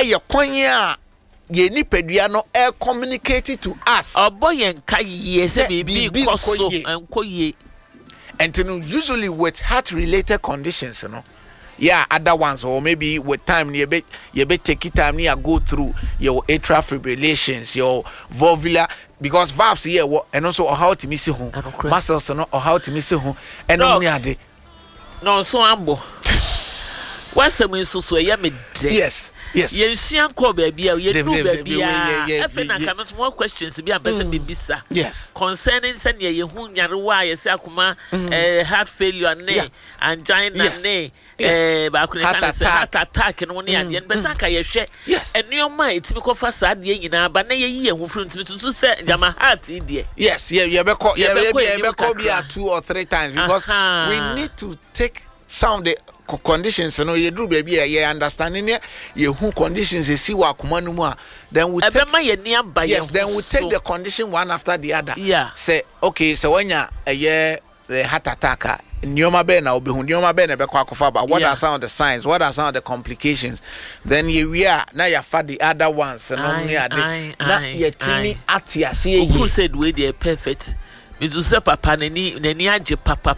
eye kwan a ye nipadua no communicate to us oboye nka ye se bi koso enkoye. And usually with heart related conditions, yeah, other ones, or maybe with time you be take it time you go through your atrial fibrillations, your valvular, because valves here and also how to miss home muscles or how to miss home and no so ambo. What's the mean so ya me yes. Yensian ko baby you do baby efe na kan small questions bi am person be bisa. Yes. Concerning say ye hu nyarewa ye say akoma heart failure ne angina ne ba ku ne kan say heart attack no ne ade be san ka ye hwe enioma etimi ko fa sa ade nyina ba na ye yi hu fru ntimi tutu say jama heart ide. Yes, ye be ko be 2 or 3 times because we need to take some of the conditions you do baby you understanding you who conditions you see wa kuma no mu then we take then we take the condition one after the other. Say okay, so when you the heart attack nyoma be na obehu nyoma be na be kwa kofa ba what are some of the signs, what are some of the complications, then we are now you for the other ones no near na yetimi atiase ye who said we dey perfect mizu se papa nani age papa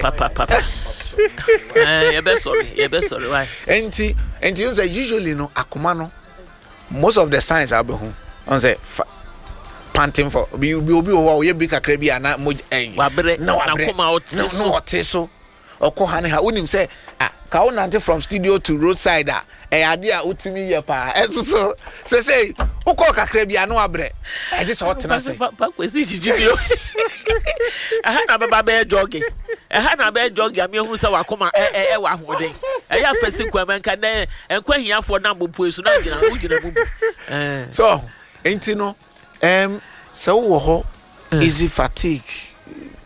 you be sorry why and you say usually no akoma no most of the signs are be hu on say panting for be obi be kakra bi ana wabre na akoma otiso okọ ha unim say ka wonante from studio to roadside ade a utimi ye pa so say ukọ kakra bi ana wabre e just hotna say pa kwesi jijibio aha na baba be jogging ami ehunu say wakoma wa hoden ya fasi kwa nka na enkwa hiafo na bopo esu na gina bubu so enti no so wo ho easy fatigue